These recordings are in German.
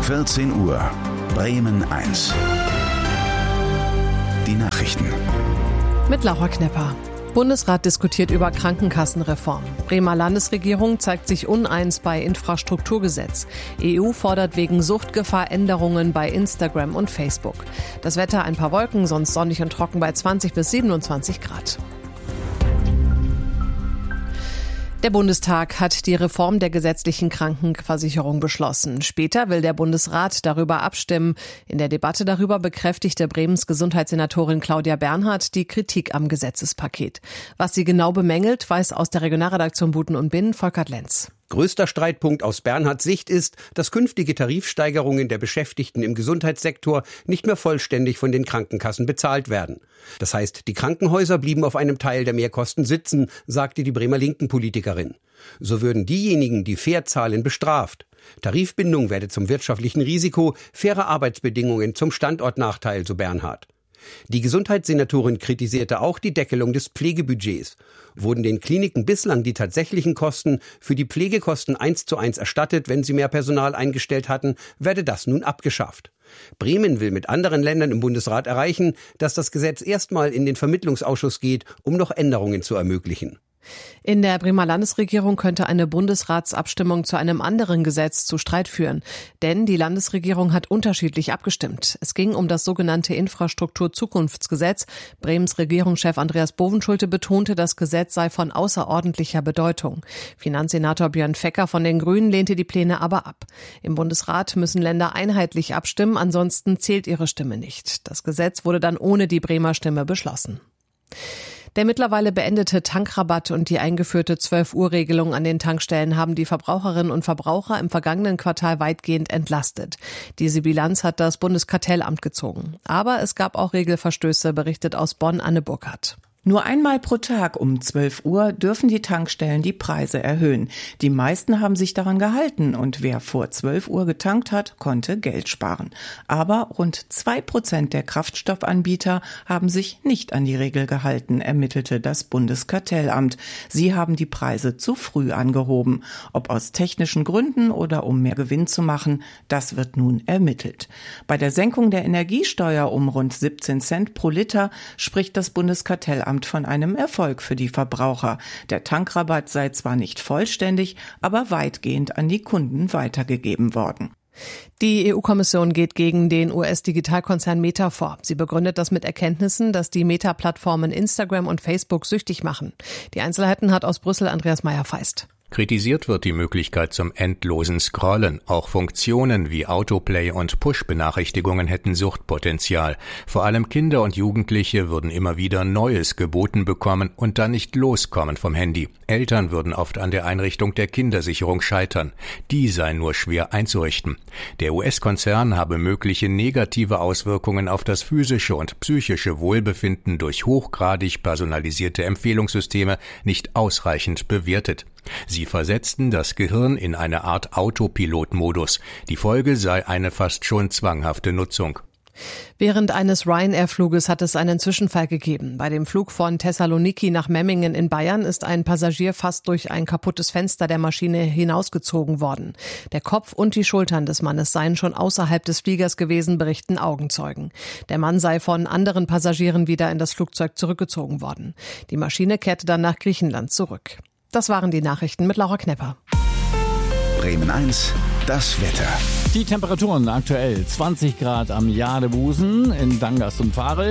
14 Uhr, Bremen 1. Die Nachrichten. Mit Laura Knepper. Bundesrat diskutiert über Krankenkassenreform. Bremer Landesregierung zeigt sich uneins bei Infrastrukturgesetz. EU fordert wegen Suchtgefahr Änderungen bei Instagram und Facebook. Das Wetter ein paar Wolken, sonst sonnig und trocken bei 20 bis 27 Grad. Der Bundestag hat die Reform der gesetzlichen Krankenversicherung beschlossen. Später will der Bundesrat darüber abstimmen. In der Debatte darüber bekräftigte Bremens Gesundheitssenatorin Claudia Bernhardt die Kritik am Gesetzespaket. Was sie genau bemängelt, weiß aus der Regionalredaktion Buten und Binnen Volkert Lenz. Größter Streitpunkt aus Bernhardts Sicht ist, dass künftige Tarifsteigerungen der Beschäftigten im Gesundheitssektor nicht mehr vollständig von den Krankenkassen bezahlt werden. Das heißt, die Krankenhäuser blieben auf einem Teil der Mehrkosten sitzen, sagte die Bremer Linken-Politikerin. So würden diejenigen, die fair zahlen, bestraft. Tarifbindung werde zum wirtschaftlichen Risiko, faire Arbeitsbedingungen zum Standortnachteil, so Bernhardt. Die Gesundheitssenatorin kritisierte auch die Deckelung des Pflegebudgets. Wurden den Kliniken bislang die tatsächlichen Kosten für die Pflegekosten 1:1 erstattet, wenn sie mehr Personal eingestellt hatten, werde das nun abgeschafft. Bremen will mit anderen Ländern im Bundesrat erreichen, dass das Gesetz erstmal in den Vermittlungsausschuss geht, um noch Änderungen zu ermöglichen. In der Bremer Landesregierung könnte eine Bundesratsabstimmung zu einem anderen Gesetz zu Streit führen. Denn die Landesregierung hat unterschiedlich abgestimmt. Es ging um das sogenannte Infrastrukturzukunftsgesetz. Bremens Regierungschef Andreas Bovenschulte betonte, das Gesetz sei von außerordentlicher Bedeutung. Finanzsenator Björn Fecker von den Grünen lehnte die Pläne aber ab. Im Bundesrat müssen Länder einheitlich abstimmen, ansonsten zählt ihre Stimme nicht. Das Gesetz wurde dann ohne die Bremer Stimme beschlossen. Der mittlerweile beendete Tankrabatt und die eingeführte 12-Uhr-Regelung an den Tankstellen haben die Verbraucherinnen und Verbraucher im vergangenen Quartal weitgehend entlastet. Diese Bilanz hat das Bundeskartellamt gezogen. Aber es gab auch Regelverstöße, berichtet aus Bonn Anne Burkhardt. Nur einmal pro Tag um 12 Uhr dürfen die Tankstellen die Preise erhöhen. Die meisten haben sich daran gehalten und wer vor 12 Uhr getankt hat, konnte Geld sparen. Aber rund 2% der Kraftstoffanbieter haben sich nicht an die Regel gehalten, ermittelte das Bundeskartellamt. Sie haben die Preise zu früh angehoben. Ob aus technischen Gründen oder um mehr Gewinn zu machen, das wird nun ermittelt. Bei der Senkung der Energiesteuer um rund 17 Cent pro Liter spricht das Bundeskartellamt von einem Erfolg für die Verbraucher. Der Tankrabatt sei zwar nicht vollständig, aber weitgehend an die Kunden weitergegeben worden. Die EU-Kommission geht gegen den US-Digitalkonzern Meta vor. Sie begründet das mit Erkenntnissen, dass die Meta-Plattformen Instagram und Facebook süchtig machen. Die Einzelheiten hat aus Brüssel Andreas Meyer-Feist. Kritisiert wird die Möglichkeit zum endlosen Scrollen. Auch Funktionen wie Autoplay und Push-Benachrichtigungen hätten Suchtpotenzial. Vor allem Kinder und Jugendliche würden immer wieder Neues geboten bekommen und dann nicht loskommen vom Handy. Eltern würden oft an der Einrichtung der Kindersicherung scheitern. Die sei nur schwer einzurichten. Der US-Konzern habe mögliche negative Auswirkungen auf das physische und psychische Wohlbefinden durch hochgradig personalisierte Empfehlungssysteme nicht ausreichend bewertet. Sie versetzten das Gehirn in eine Art Autopilot-Modus. Die Folge sei eine fast schon zwanghafte Nutzung. Während eines Ryanair-Fluges hat es einen Zwischenfall gegeben. Bei dem Flug von Thessaloniki nach Memmingen in Bayern ist ein Passagier fast durch ein kaputtes Fenster der Maschine hinausgezogen worden. Der Kopf und die Schultern des Mannes seien schon außerhalb des Fliegers gewesen, berichten Augenzeugen. Der Mann sei von anderen Passagieren wieder in das Flugzeug zurückgezogen worden. Die Maschine kehrte dann nach Griechenland zurück. Das waren die Nachrichten mit Laura Knepper. Bremen 1, das Wetter. Die Temperaturen aktuell 20 Grad am Jadebusen in Dangast und Varel,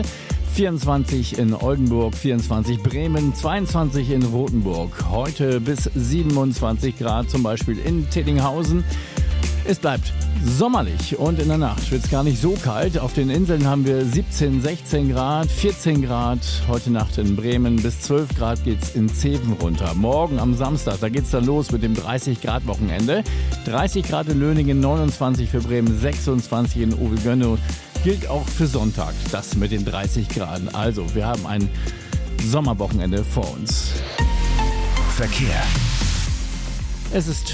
24 in Oldenburg, 24 Bremen, 22 in Rothenburg. Heute bis 27 Grad zum Beispiel in Tedinghausen. Es bleibt sommerlich und in der Nacht wird es gar nicht so kalt. Auf den Inseln haben wir 17, 16 Grad, 14 Grad. Heute Nacht in Bremen bis 12 Grad geht's in Zeven runter. Morgen am Samstag, da geht's dann los mit dem 30 Grad Wochenende. 30 Grad in Löningen, 29 für Bremen, 26 in Uwe-Gönnow. Gilt auch für Sonntag, das mit den 30 Grad. Also, wir haben ein Sommerwochenende vor uns. Verkehr. Es ist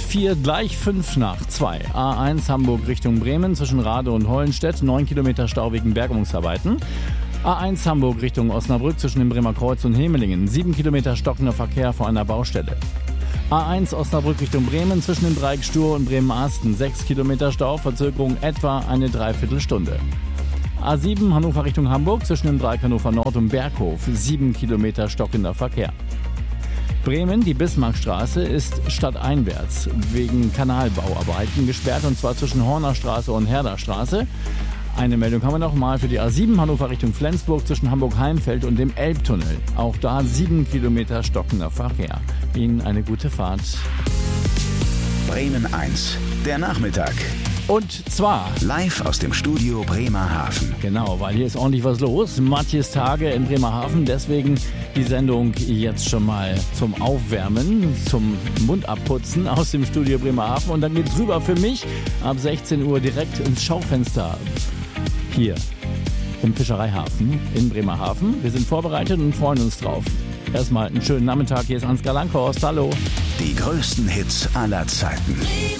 5:04. A1 Hamburg Richtung Bremen zwischen Rade und Hollenstedt. 9 Kilometer Stau wegen Bergungsarbeiten. A1 Hamburg Richtung Osnabrück zwischen dem Bremer Kreuz und Hemelingen. 7 Kilometer stockender Verkehr vor einer Baustelle. A1 Osnabrück Richtung Bremen zwischen dem Dreieck Stur und Bremen-Asten. 6 Kilometer Stau, Verzögerung etwa eine Dreiviertelstunde. A7 Hannover Richtung Hamburg zwischen dem Dreieck Hannover Nord und Berghof. 7 Kilometer stockender Verkehr. Bremen, die Bismarckstraße, ist stadteinwärts wegen Kanalbauarbeiten gesperrt, und zwar zwischen Hornerstraße und Herderstraße. Eine Meldung haben wir noch mal für die A7 Hannover Richtung Flensburg zwischen Hamburg-Heimfeld und dem Elbtunnel. Auch da 7 Kilometer stockender Verkehr. Ihnen eine gute Fahrt. Bremen 1, der Nachmittag. Und zwar Live aus dem Studio Bremerhaven. genau, weil hier ist ordentlich was los. Matjes Tage in Bremerhaven. Deswegen die Sendung jetzt schon mal zum Aufwärmen, zum Mund abputzen aus dem Studio Bremerhaven. Und dann geht's rüber für mich ab 16 Uhr direkt ins Schaufenster. Hier im Fischereihafen in Bremerhaven. Wir sind vorbereitet und freuen uns drauf. Erstmal einen schönen Nachmittag. Hier ist Ansgar Langhorst. Hallo. Die größten Hits aller Zeiten.